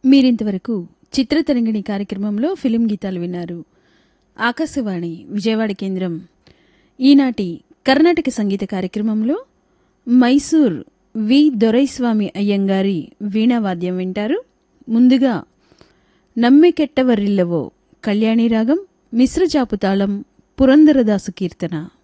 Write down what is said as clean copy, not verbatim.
మీరింతవరకు చిత్రతరంగిణి కార్యక్రమంలో ఫిలిం గీతాలు విన్నారు. ఆకాశవాణి విజయవాడ కేంద్రం ఈనాటి కర్ణాటక సంగీత కార్యక్రమంలో మైసూర్ వి దొరైస్వామి అయ్యంగారి వీణావాద్యం వింటారు. ముందుగా నమ్మెకెట్టవరిల్లవో కళ్యాణి రాగం, మిశ్రచాపు తాళం, పురందరదాసు కీర్తన.